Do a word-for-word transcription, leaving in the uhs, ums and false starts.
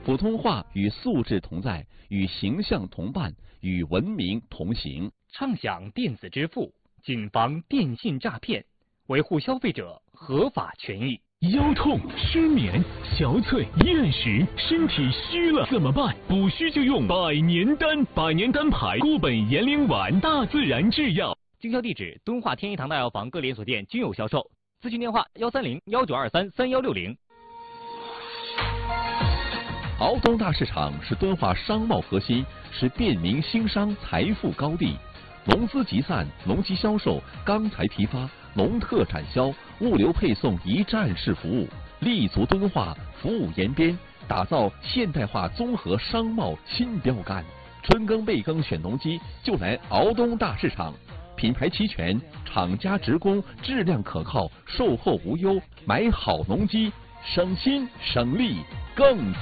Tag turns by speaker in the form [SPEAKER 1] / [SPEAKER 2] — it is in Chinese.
[SPEAKER 1] 普通话与素质同在，与形象同伴，与文明同行。
[SPEAKER 2] 畅享电子支付，谨防电信诈骗，维护消费者合法权益。
[SPEAKER 3] 腰痛、失眠、憔悴、厌食，身体虚了怎么办？补虚就用百年丹，百年丹牌固本延龄丸，大自然制药。
[SPEAKER 2] 经销地址：敦化天一堂大药房各连锁店均有销售。咨询电话：幺三零幺九二三三幺六零。
[SPEAKER 1] 敖东大市场是敦化商贸核心，是便民兴商财富高地。农资集散、农机销售、钢材批发、农特展销、物流配送一站式服务，立足敦化，服务延边，打造现代化综合商贸新标杆。春耕备耕选农机，就来敖东大市场。品牌齐全，厂家直供，质量可靠，售后无忧，买好农机，省心省力更。